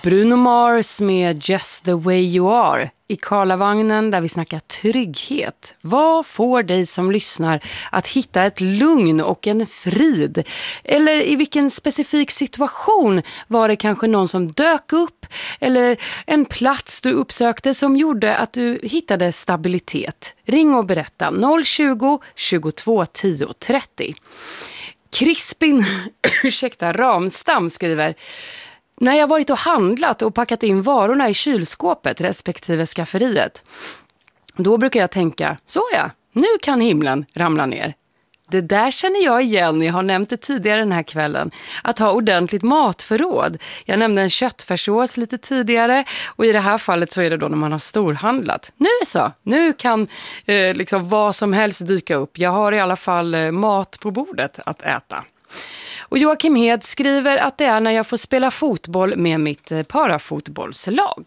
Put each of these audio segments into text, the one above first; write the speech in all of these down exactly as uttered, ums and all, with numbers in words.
Bruno Mars med Just the way you are i Karlavagnen där vi snackar trygghet. Vad får dig som lyssnar att hitta ett lugn och en frid? Eller i vilken specifik situation var det kanske någon som dök upp eller en plats du uppsökte som gjorde att du hittade stabilitet? Ring och berätta noll tjugo, tjugotvå, tio, trettio. Crispin, ursäkta, Ramstam skriver: när jag varit och handlat och packat in varorna i kylskåpet respektive skafferiet, då brukar jag tänka, så ja, nu kan himlen ramla ner. Det där känner jag igen, jag har nämnt det tidigare den här kvällen, att ha ordentligt matförråd. Jag nämnde en köttfärssås lite tidigare och i det här fallet så är det då när man har storhandlat. Nu så, nu kan eh, liksom vad som helst dyka upp. Jag har i alla fall eh, mat på bordet att äta. Och Joakim Hed skriver att det är när jag får spela fotboll med mitt eh, parafotbollslag.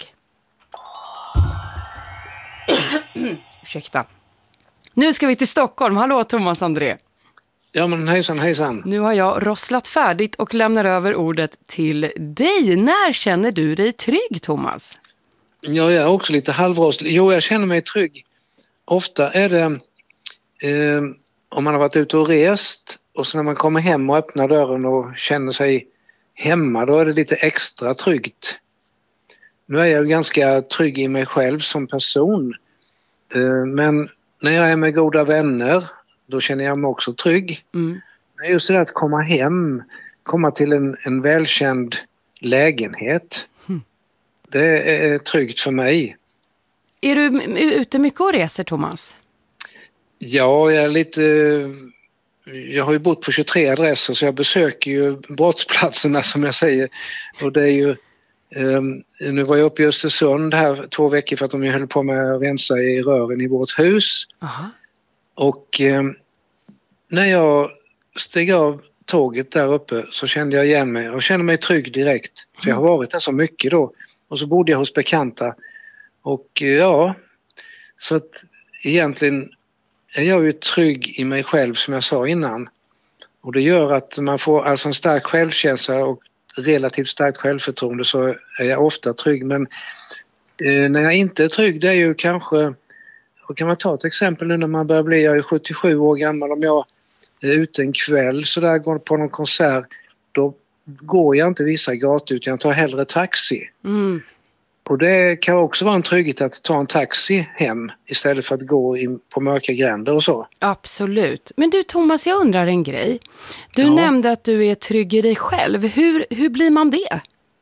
Ursäkta. Nu ska vi till Stockholm. Hallå Thomas André. Ja men hejsan, hejsan. Nu har jag rosslat färdigt och lämnar över ordet till dig. När känner du dig trygg, Thomas? Ja, jag är också lite halvrostlig. Jo, jag känner mig trygg. Ofta är det eh, om man har varit ute och rest och så när man kommer hem och öppnar dörren och känner sig hemma, då är det lite extra tryggt. Nu är jag ganska trygg i mig själv som person. Eh, men när jag är med goda vänner, då känner jag mig också trygg. Mm. Men just det att komma hem, komma till en, en välkänd lägenhet, mm. det är tryggt för mig. Är du ute mycket och reser, Thomas? Ja, jag är lite... Jag har ju bott på tjugotre adresser så jag besöker ju brottsplatserna som jag säger. Och det är ju... Um, nu var jag uppe i Östersund här två veckor för att de höll på med att rensa i rören i vårt hus. Aha. Och um, när jag steg av tåget där uppe så kände jag igen mig och kände mig trygg direkt. För jag har varit där så mycket då. Och så bodde jag hos bekanta. Och uh, ja, så att egentligen är jag ju trygg i mig själv som jag sa innan. Och det gör att man får alltså en stark självkänsla och relativt starkt självförtroende, så är jag ofta trygg. Men eh, när jag inte är trygg, det är ju kanske, och kan man ta ett exempel nu när man börjar bli, jag är sjuttiosju år gammal, om jag är ute en kväll så där, går på någon konsert, då går jag inte vissa gator utan jag tar hellre taxi. Mm. Och det kan också vara en trygghet att ta en taxi hem istället för att gå in på mörka gränder och så. Absolut. Men du Thomas, jag undrar en grej. Du ja. nämnde att du är trygg i dig själv. Hur, hur blir man det?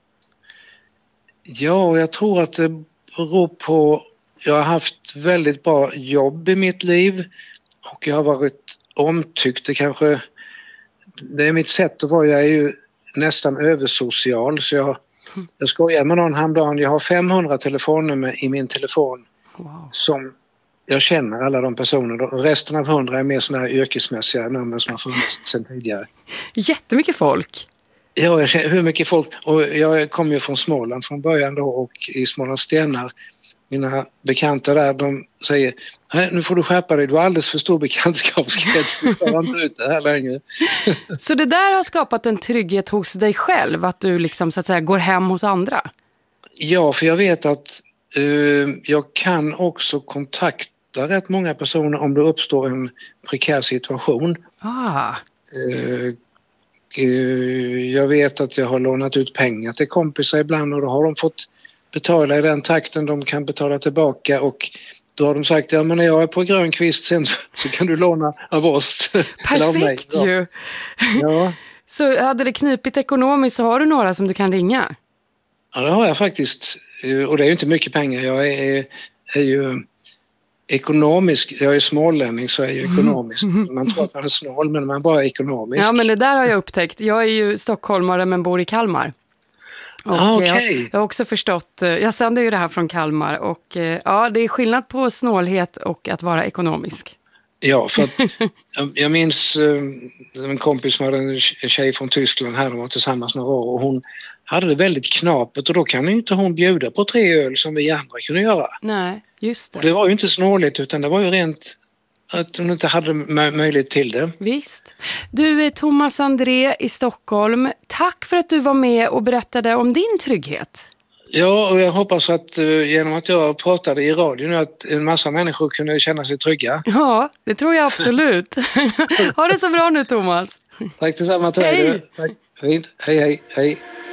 Ja, jag tror att det beror på... Jag har haft väldigt bra jobb i mitt liv och jag har varit omtyckt. Det kanske... Det är mitt sätt att vara. Jag är ju nästan översocial så jag... Jag skojar med någon häromdagen. Jag har femhundra telefonnummer i min telefon. Wow. Som jag känner alla de personerna. Resten av hundra är mer sådana här yrkesmässiga nummer som har funnits sedan tidigare. Jättemycket folk. Ja, jag känner hur mycket folk. Och jag kommer ju från Småland från början då och i Smålands Stenar. Mina bekanta där, de säger nej, nu får du skärpa dig, du har alldeles för stor bekantskapskrets, du får inte ut det här längre. Så det där har skapat en trygghet hos dig själv, att du liksom så att säga går hem hos andra? Ja, för jag vet att uh, jag kan också kontakta rätt många personer om det uppstår en prekär situation. Ah. Uh, uh, jag vet att jag har lånat ut pengar till kompisar ibland och då har de fått betala i den takten de kan betala tillbaka och då har de sagt, ja men när jag är på Grönkvist sen så, så kan du låna av oss. Perfekt av ju! Ja. Så hade det knipit ekonomiskt så har du några som du kan ringa? Ja det har jag faktiskt, och det är ju inte mycket pengar, jag är, är ju ekonomisk, jag är smålänning så är jag ekonomisk. Man tror att man är snål men man är bara ekonomisk. Ja men det där har jag upptäckt, jag är ju stockholmare men bor i Kalmar. Och ah, okay. jag, jag har också förstått, jag sänder ju det här från Kalmar och ja, det är skillnad på snålhet och att vara ekonomisk. Ja, för att jag, jag minns en kompis som hade en tjej från Tyskland här, de var tillsammans några år och hon hade det väldigt knapert och då kan ju inte hon bjuda på tre öl som vi andra kunde göra. Nej, just det. Och det var ju inte snåligt utan det var ju rent att hon inte hade möjlighet till det. Visst. Du är Thomas André i Stockholm. Tack för att du var med och berättade om din trygghet. Ja, och jag hoppas att uh, genom att jag pratade i radio nu att en massa människor kunde känna sig trygga. Ja, det tror jag absolut. Ha det så bra nu, Thomas. Tack detsamma till dig. Hej! Tack. Fint. Hej, hej, hej.